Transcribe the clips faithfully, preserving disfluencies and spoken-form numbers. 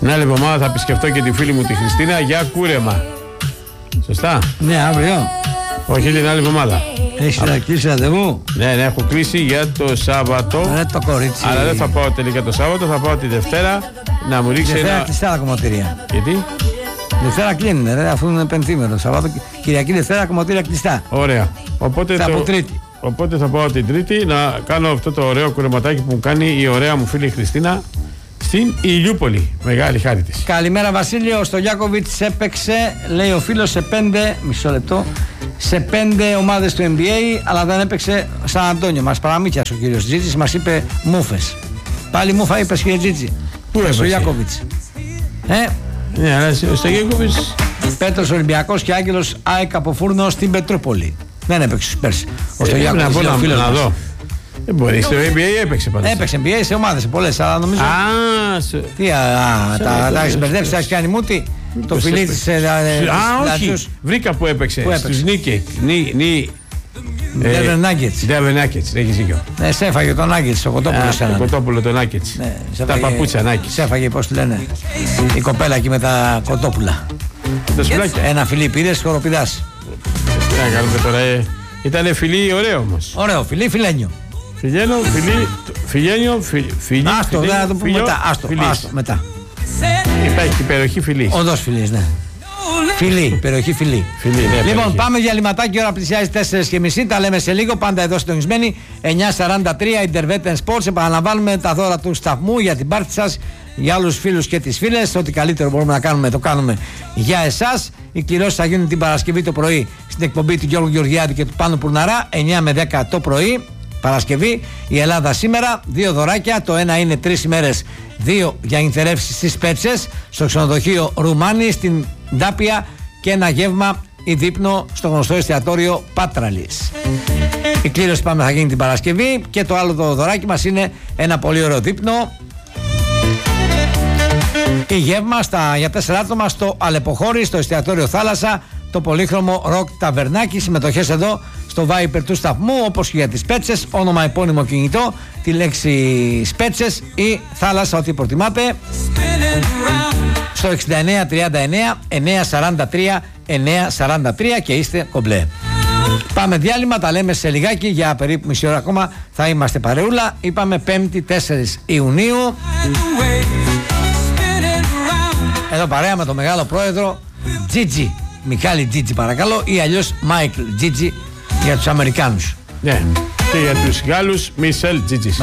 Την άλλη εβδομάδα θα επισκεφτώ και τη φίλη μου τη Χριστίνα για κούρεμα. Σωστά. Ναι, αύριο. Όχι, την άλλη εβδομάδα. Έχεις να κλείσει ραντεβού? Ναι, ναι, έχω κλείσει για το Σάββατο. Ναι, το κορίτσι. Αλλά δεν θα πάω τελικά το Σάββατο, θα πάω τη Δευτέρα να μου ρίξει Δευτέρα ένα. κλειστά τα κομμωτήρια. Γιατί? Δευτέρα κλείνουν, ρε, αφού είναι πενθήμερο. Σαββάτο, Κυριακή, Δευτέρα κομμωτήρια κλειστά. Ωραία. Οπότε θα το... από Τρίτη. Οπότε θα πάω την Τρίτη να κάνω αυτό το ωραίο κουρεματάκι που μου κάνει η ωραία μου φίλη Χριστίνα στην Ηλιούπολη. Μεγάλη χάρη της. Καλημέρα Βασίλειο. Ο Στογιάκοβιτς έπαιξε, λέει ο φίλος, σε πέντε, μισό λεπτό, σε πέντε ομάδες του N B A, αλλά δεν έπαιξε Σαν Αντώνιο. Μας παραμύθιασε ο κύριος Τζίτζης, μας είπε μούφες. Πάλι μούφα είπες κύριε Τζίτζη? Πού έπαιξε? Στογιάκοβιτς. Ε, ναι, αλλά ο Στογιάκοβιτς. Πέτρος Ολυμπιακός και Άγγελος ΑΕΚ από Φούρνο στην Πετρούπολη. Δεν έπαιξε πέρσι. Ο Στογιάκοβιτς είναι ο φίλος μας. δω. Δεν μπορεί, στο N B A έπαιξε πάντα. Έπαιξε N B A σε ομάδες, σε πολλές, αλλά νομίζω. Α, σε... Τι, α, τα έχεις μπερδέψει, τα έχεις κάνει μούτι. Το φιλί της. Α, όχι. Βρήκα που έπαιξε. Στους Νίκεκ. Denver Nuggets. Denver Nuggets, έχεις δίκιο. Ναι, σε έφαγε τον Nuggets, το κοτόπουλο. Το κοτόπουλο τον Nuggets. Τα παπούτσια Nuggets. Σε έφαγε, πώς τη λένε, η κοπέλα εκεί με τα κοτόπουλα. Τα σκουλάκια. Ένα φιλί πήρες, χοροπηδάς. Τι να κάνουμε τώρα, ήτανε φιλί ωραίο όμως. Ωραίο, φιλί, φιλένιο. Φιλένιο, φιλί, φιλένιο, φιλί. Άστο, δεν θα το πούμε μετά. Άστο, άστο, μετά. Υπάρχει υπεροχή φιλή. Όντως φιλής, ναι. Φιλή, περιοχή φιλή. Φιλή, ναι, λοιπόν, περιοχή. πάμε για λιματάκι. Η ώρα πλησιάζει τέσσερις και μισή. Τα λέμε σε λίγο. Πάντα εδώ συντονισμένοι. εννιά σαράντα τρία Interveten Sports. Επαναλαμβάνουμε τα δώρα του σταθμού για την πάρτι σας, για όλους τους φίλους και τις φίλες. Ό,τι καλύτερο μπορούμε να κάνουμε, το κάνουμε για εσάς. Οι κληρώσεις θα γίνουν την Παρασκευή το πρωί στην εκπομπή του Γιώργου Γεωργιάδη και του Πάνου Πουρναρά. εννιά με δέκα το πρωί. Παρασκευή, η Ελλάδα σήμερα, δύο δωράκια. Το ένα είναι τρεις ημέρες, δύο για νυχτερεύσεις στις Πέτσες, στο ξενοδοχείο Ρουμάνι, στην Ντάπια, και ένα γεύμα ή δείπνο στο γνωστό εστιατόριο Πάτραλης. Η κλήρωση πάμε θα γίνει την Παρασκευή, και το άλλο το δωράκι μας είναι ένα πολύ ωραίο δείπνο ή γεύμα στα, για τέσσερα άτομα στο Αλεποχώρι, στο εστιατόριο Θάλασσα, το πολύχρωμο Ροκ Ταβερνάκι. Συμμετοχές εδώ στο Viper του σταθμού, όπως και για τις Πέτσες, όνομα, επώνυμο, κινητό, τη λέξη Σπέτσες ή Θάλασσα, ό,τι προτιμάτε, στο εξήντα εννέα τριάντα εννέα εννιακόσια σαράντα τρία εννιακόσια σαράντα τρία και είστε κομπλέ. Πάμε διάλειμμα, τα λέμε σε λιγάκι, για περίπου μισή ώρα ακόμα θα είμαστε παρεούλα. Είπαμε πέμπτη τέσσερις Ιουνίου. Εδώ παρέα με τον μεγάλο πρόεδρο Τζίτζι, Μιχάλη Τζίτζι παρακαλώ, ή αλλιώς Μάικλ Τζίτζι για τους Αμερικάνους. Ναι, και για τους Γάλλους Μισελ Τζίτζις.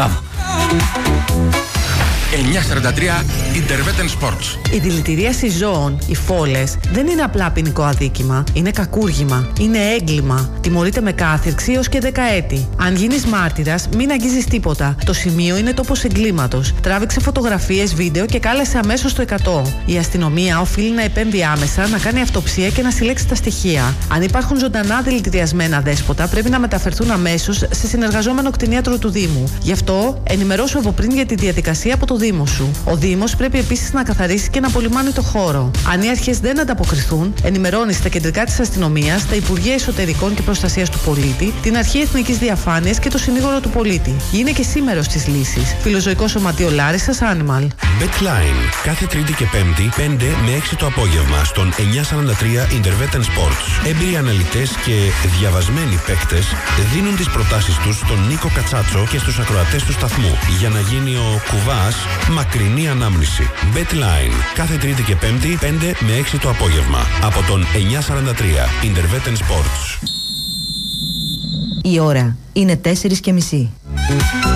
εννιακόσια σαράντα τρία Interveten Sports. Η δηλητηρίαση ζώων, οι φόλες, δεν είναι απλά ποινικό αδίκημα. Είναι κακούργημα. Είναι έγκλημα. Τιμωρείται με κάθυρξη έως και δεκαέτη. Αν γίνεις μάρτυρας, μην αγγίζεις τίποτα. Το σημείο είναι τόπος εγκλήματος. Τράβηξε φωτογραφίες, βίντεο και κάλεσε αμέσως το εκατό. Η αστυνομία οφείλει να επέμβει άμεσα, να κάνει αυτοψία και να συλλέξει τα στοιχεία. Αν υπάρχουν ζωντανά δηλητηριασμένα δέσποτα, πρέπει να μεταφερθούν αμέσως σε συνεργαζόμενο κτηνίατρο του Δήμου. Γι' αυτό, ενημερώσου από πριν για τη διαδικασία από το Δήμο σου. Ο Δήμος πρέπει επίσης να καθαρίσει και να απολυμάνει το χώρο. Αν οι αρχές δεν ανταποκριθούν, ενημερώνει στα κεντρικά της αστυνομίας, τα Υπουργεία Εσωτερικών και Προστασίας του Πολίτη, την Αρχή Εθνικής Διαφάνειας και το Συνήγορο του Πολίτη. Γίνε και εσύ μέρος της λύσης. Φιλοζωικό Σωματείο Λάρισσας, Animal. BetLine. Κάθε Τρίτη και Πέμπτη, πέντε με έξι το απόγευμα, στον εννιακόσια σαράντα τρία Interveten Sports. Έμπειροι αναλυτές και διαβασμένοι παίκτες δίνουν τις προτάσεις τους στον Νίκο Κατσάτσο και στους ακροατές του σταθμού, για να γίνει ο κουβάς μακρινή ανάμνηση. BetLine. Κάθε Τρίτη και Πέμπτη, πέντε με έξι το απόγευμα, από τον εννιακόσια σαράντα τρία Interveten Sports. Η ώρα είναι τέσσερις και μισή.